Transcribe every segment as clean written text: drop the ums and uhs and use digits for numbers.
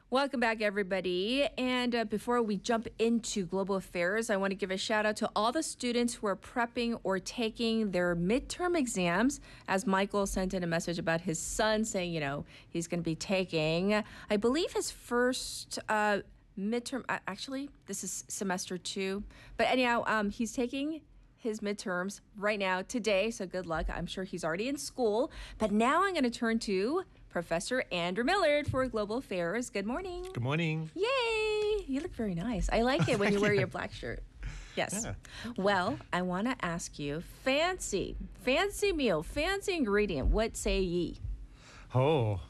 Welcome back, everybody. And before we jump into global affairs, I want to give a shout out to all the students who are prepping or taking their midterm exams. As Michael sent in a message about his son saying, he's going to be taking, I believe, his first midterm. Actually, this is semester 2. But anyhow, he's taking his midterms right now, today. So good luck. I'm sure he's already in school. But now I'm going to turn to Professor Andrew Millard for Global Affairs. Good morning. Good morning. Yay! You look very nice. I like it when you wear your black shirt. Yes. Yeah. Well, I want to ask you, fancy meal, fancy ingredient, what say ye? Oh,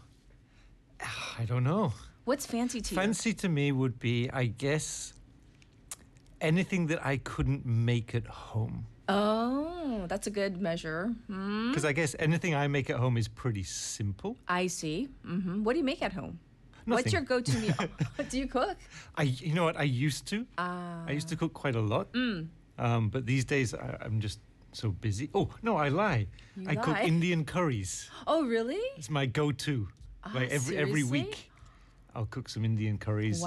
I don't know. What's fancy to you? Fancy to me would be, I guess, anything that I couldn't make at home. Oh, that's a good measure. Because I guess anything I make at home is pretty simple. I see. Mm-hmm. What do you make at home? Nothing. What's your go-to meal? Do you cook? You know what? I used to. I used to cook quite a lot. But these days, I'm just so busy. Oh, no, I lie. I cook Indian curries. Oh, really? It's my go-to. Like every week, I'll cook some Indian curries.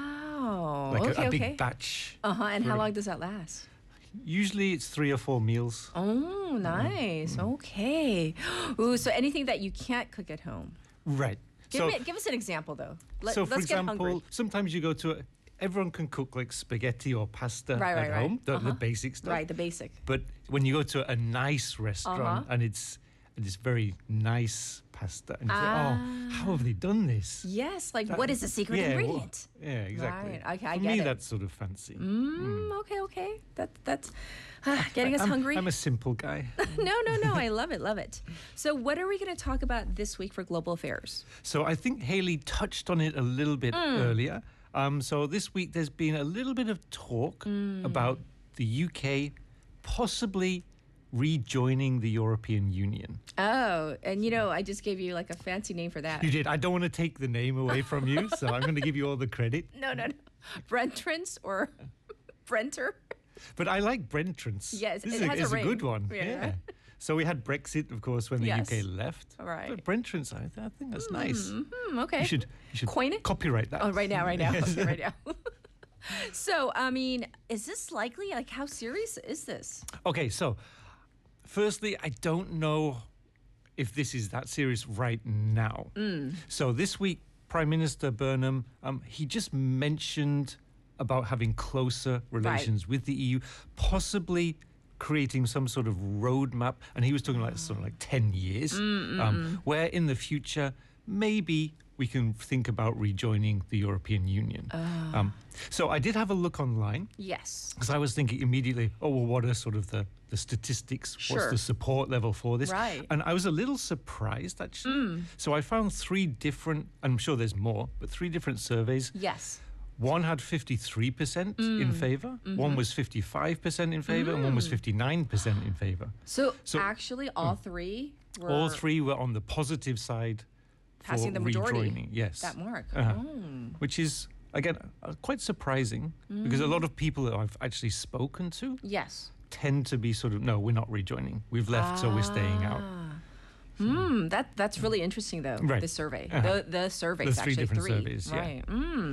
Wow. Like a big batch. And how long does that last? Usually it's 3 or 4 meals. Oh, nice. Okay. Ooh, so anything that you can't cook at home. Right. Give us an example, though. For example, sometimes you go to everyone can cook like spaghetti or pasta at home, the basic stuff. Right, the basic. But when you go to a nice restaurant and it's very nice pasta, and you say, how have they done this? Yes, what is the secret ingredient? Exactly. Right. Okay, I For get me, it. that's sort of fancy. Okay. That's getting us hungry. I'm a simple guy. No. I love it. So what are we going to talk about this week for Global Affairs? So I think Haley touched on it a little bit earlier. So this week there's been a little bit of talk about the UK possibly rejoining the European Union. Oh, and I just gave you a fancy name for that. You did. I don't want to take the name away from you, so I'm going to give you all the credit. No. Brentrance or Brenter? But I like Brentrance. Yes, this it has is a ring. A good one. Yeah. So we had Brexit, of course, when the UK left. Right. But Brentrance, I think that's nice. Okay. You should coin it? Copyright that. Oh, right now. Yes. Okay, right now. So, is this likely? How serious is this? Okay, so firstly, I don't know if this is that serious right now. So this week, Prime Minister Burnham, he just mentioned about having closer relations with the EU, possibly creating some sort of roadmap. And he was talking sort of 10 years, where in the future, maybe we can think about rejoining the European Union. So I did have a look online. Yes. Because I was thinking immediately, what are sort of the statistics? Sure. What's the support level for this? Right. And I was a little surprised, actually. So I found 3 different, I'm sure there's more, but 3 different surveys. Yes. One had 53% in favour, one was 55% in favour, and one was 59% in favour. So actually all 3 were... All 3 were on the positive side passing the majority. Rejoining. Yes. That mark. Which is, again, quite surprising because a lot of people that I've actually spoken to tend to be sort of, no, we're not rejoining. We've left, so we're staying out. That's really interesting, though, the survey. The surveys, the 3 actually different 3. surveys, right.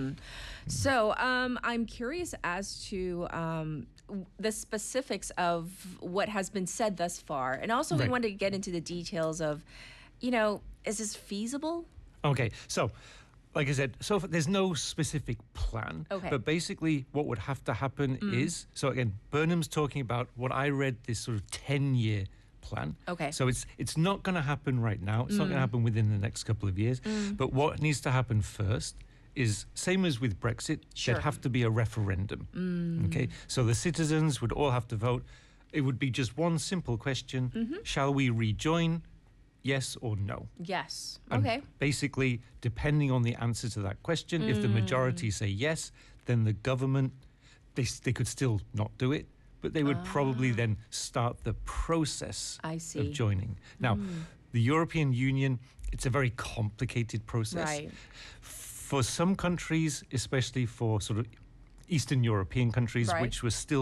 So I'm curious as to the specifics of what has been said thus far. And also we want to get into the details of, is this feasible? Okay, so like I said, so there's no specific plan. Okay. But basically what would have to happen is, so again, Burnham's talking about what I read, this sort of 10-year plan. Okay. So it's not going to happen right now. It's not going to happen within the next couple of years. But what needs to happen first is, same as with Brexit, there'd have to be a referendum. Okay. So the citizens would all have to vote. It would be just one simple question. Shall we rejoin? Yes or no? Yes. And okay. basically, depending on the answer to that question, if the majority say yes, then the government, they could still not do it, but they would probably then start the process of joining. Now, the European Union, it's a very complicated process. Right. For some countries, especially for sort of Eastern European countries, which were still